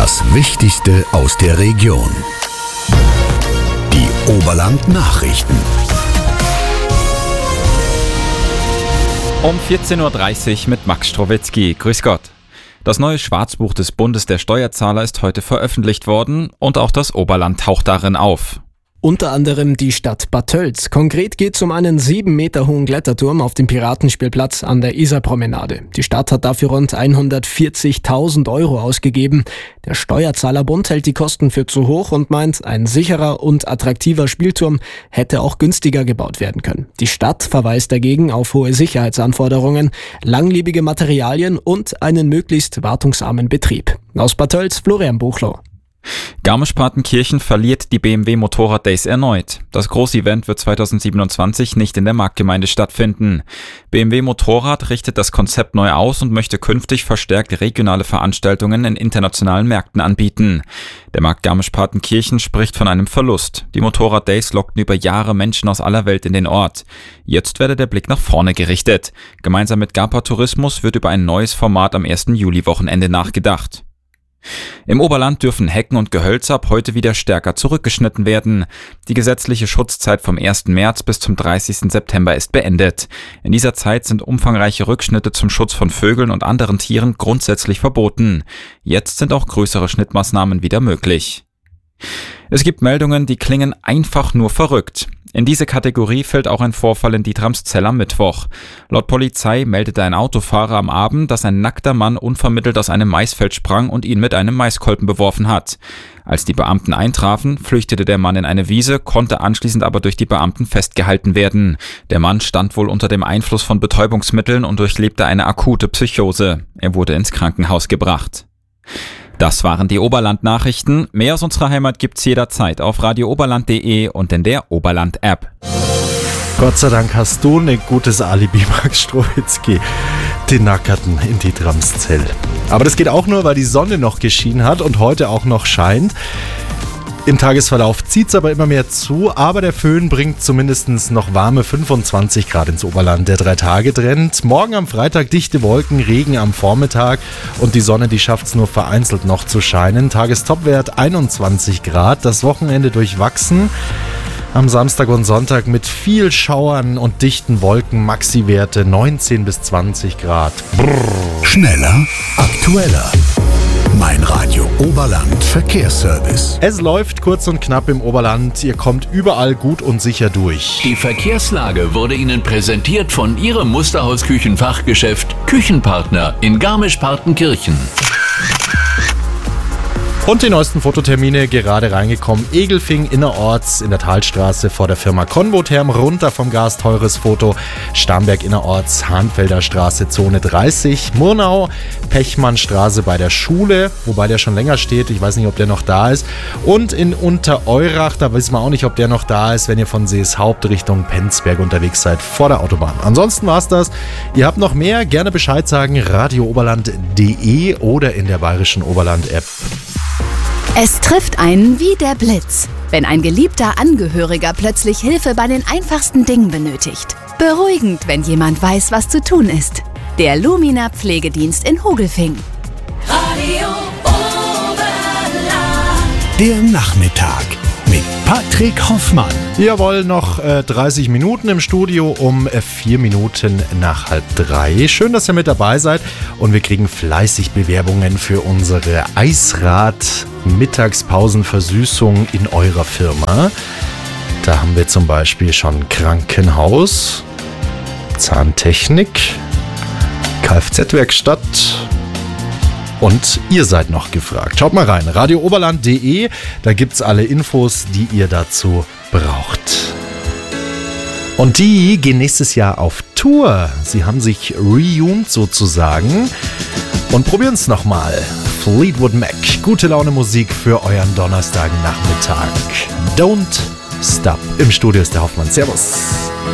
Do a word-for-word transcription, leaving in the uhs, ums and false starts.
Das Wichtigste aus der Region. Die Oberland-Nachrichten. Um vierzehn Uhr dreißig mit Max Strowitzki. Grüß Gott. Das neue Schwarzbuch des Bundes der Steuerzahler ist heute veröffentlicht worden und auch das Oberland taucht darin auf. Unter anderem die Stadt Bad Tölz. Konkret geht es um einen sieben Meter hohen Kletterturm auf dem Piratenspielplatz an der Isarpromenade. Die Stadt hat dafür rund hundertvierzigtausend Euro ausgegeben. Der Steuerzahlerbund hält die Kosten für zu hoch und meint, ein sicherer und attraktiver Spielturm hätte auch günstiger gebaut werden können. Die Stadt verweist dagegen auf hohe Sicherheitsanforderungen, langlebige Materialien und einen möglichst wartungsarmen Betrieb. Aus Bad Tölz, Florian Buchloh. Garmisch-Partenkirchen verliert die B M W Motorrad Days erneut. Das Großevent wird zweitausendsiebenundzwanzig nicht in der Marktgemeinde stattfinden. B M W Motorrad richtet das Konzept neu aus und möchte künftig verstärkt regionale Veranstaltungen in internationalen Märkten anbieten. Der Markt Garmisch-Partenkirchen spricht von einem Verlust. Die Motorrad Days lockten über Jahre Menschen aus aller Welt in den Ort. Jetzt werde der Blick nach vorne gerichtet. Gemeinsam mit Garpa Tourismus wird über ein neues Format am ersten Juli-Wochenende nachgedacht. Im Oberland dürfen Hecken und Gehölze ab heute wieder stärker zurückgeschnitten werden. Die gesetzliche Schutzzeit vom ersten März bis zum dreißigsten September ist beendet. In dieser Zeit sind umfangreiche Rückschnitte zum Schutz von Vögeln und anderen Tieren grundsätzlich verboten. Jetzt sind auch größere Schnittmaßnahmen wieder möglich. Es gibt Meldungen, die klingen einfach nur verrückt. In diese Kategorie fällt auch ein Vorfall in Dietramszell am Mittwoch. Laut Polizei meldete ein Autofahrer am Abend, dass ein nackter Mann unvermittelt aus einem Maisfeld sprang und ihn mit einem Maiskolben beworfen hat. Als die Beamten eintrafen, flüchtete der Mann in eine Wiese, konnte anschließend aber durch die Beamten festgehalten werden. Der Mann stand wohl unter dem Einfluss von Betäubungsmitteln und durchlebte eine akute Psychose. Er wurde ins Krankenhaus gebracht. Das waren die Oberland-Nachrichten. Mehr aus unserer Heimat gibt's jederzeit auf radio oberland punkt de und in der Oberland-App. Gott sei Dank hast du ein gutes Alibi, Max Strowitzki. Den Nackerten in Dietramszell. Aber das geht auch nur, weil die Sonne noch geschienen hat und heute auch noch scheint. Im Tagesverlauf zieht es aber immer mehr zu, aber der Föhn bringt zumindest noch warme fünfundzwanzig Grad ins Oberland. Der Drei-Tage-Trend. Morgen am Freitag dichte Wolken, Regen am Vormittag und die Sonne, die schafft es nur vereinzelt noch zu scheinen. Tagestopwert einundzwanzig Grad, das Wochenende durchwachsen. Am Samstag und Sonntag mit viel Schauern und dichten Wolken, Maxi-Werte neunzehn bis zwanzig Grad. Brrr. Schneller, aktueller. Mein Radio Oberland Verkehrsservice. Es läuft kurz und knapp im Oberland. Ihr kommt überall gut und sicher durch. Die Verkehrslage wurde Ihnen präsentiert von Ihrem Musterhaus-Küchenfachgeschäft Küchenpartner in Garmisch-Partenkirchen. Und die neuesten Fototermine gerade reingekommen. Egelfing innerorts in der Talstraße vor der Firma Convotherm, runter vom Gas, teures Foto. Starnberg innerorts, Hahnfelder Straße, Zone dreißig. Murnau, Pechmannstraße bei der Schule, wobei der schon länger steht. Ich weiß nicht, ob der noch da ist. Und in Untereurach, da wissen wir auch nicht, ob der noch da ist, wenn ihr von Seeshaupt Richtung Penzberg unterwegs seid, vor der Autobahn. Ansonsten war's das. Ihr habt noch mehr, gerne Bescheid sagen, radio oberland punkt de oder in der Bayerischen Oberland-App. Es trifft einen wie der Blitz, wenn ein geliebter Angehöriger plötzlich Hilfe bei den einfachsten Dingen benötigt. Beruhigend, wenn jemand weiß, was zu tun ist. Der Lumina Pflegedienst in Hogelfing. Radio Oberland. Der Nachmittag mit Patrick Hoffmann. Jawohl, noch äh, dreißig Minuten im Studio um äh, vier Minuten nach halb drei. Schön, dass ihr mit dabei seid und wir kriegen fleißig Bewerbungen für unsere Eisrad-Mittagspausenversüßung in eurer Firma. Da haben wir zum Beispiel schon Krankenhaus, Zahntechnik, Kfz-Werkstatt und ihr seid noch gefragt. Schaut mal rein, radio oberland punkt de, da gibt's alle Infos, die ihr dazu braucht. Und die gehen nächstes Jahr auf Tour. Sie haben sich reuniert sozusagen und probieren es nochmal. Fleetwood Mac, gute Laune Musik für euren Donnerstagnachmittag. Don't Stop. Im Studio ist der Hoffmann. Servus.